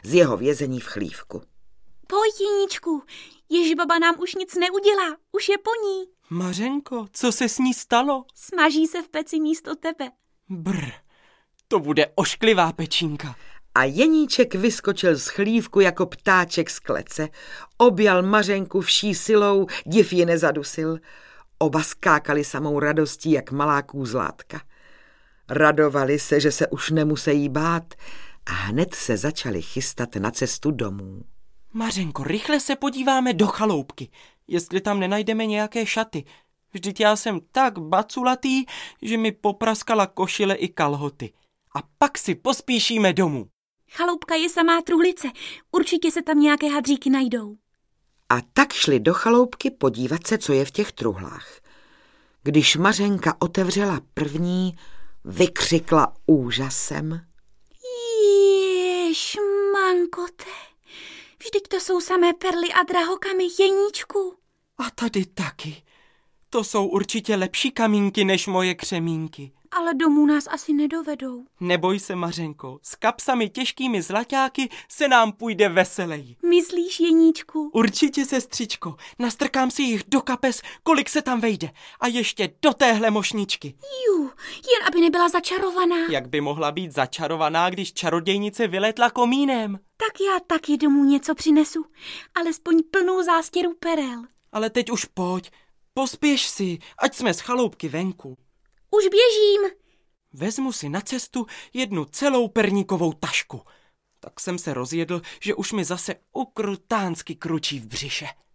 z jeho vězení v chlívku. Pojď, Jeníčku, Ježibaba nám už nic neudělá, už je po ní. Mařenko, co se s ní stalo? Smaží se v peci místo tebe. Brr, to bude ošklivá pečínka. A Jeníček vyskočil z chlívku jako ptáček z klece, objal Mařenku vší silou, div ji nezadusil. Oba skákali samou radostí, jak malá kůzlátka. Radovali se, že se už nemusejí bát a hned se začali chystat na cestu domů. Mařenko, rychle se podíváme do chaloupky, jestli tam nenajdeme nějaké šaty. Vždyť já jsem tak baculatý, že mi popraskala košile i kalhoty. A pak si pospíšíme domů. Chaloupka je samá truhlice, určitě se tam nějaké hadříky najdou. A tak šli do chaloupky podívat se, co je v těch truhlách. Když Mařenka otevřela první, vykřikla úžasem. Ježmankote, vždyť to jsou samé perly a drahokamy, Jeníčku. A tady taky. To jsou určitě lepší kamínky než moje křemínky. Ale domů nás asi nedovedou. Neboj se, Mařenko, s kapsami těžkými zlaťáky se nám půjde veseleji. Myslíš, Jeníčku? Určitě, sestřičko, nastrkám si jich do kapes, kolik se tam vejde. A ještě do téhle mošničky. Jen aby nebyla začarovaná. Jak by mohla být začarovaná, když čarodějnice vyletla komínem? Tak já taky domů něco přinesu, alespoň plnou zástěru perel. Ale teď už pojď, pospěš si, ať jsme z chaloupky venku. Už běžím. Vezmu si na cestu jednu celou perníkovou tašku. Tak jsem se rozjedl, že už mi zase ukrutánsky kručí v břiše.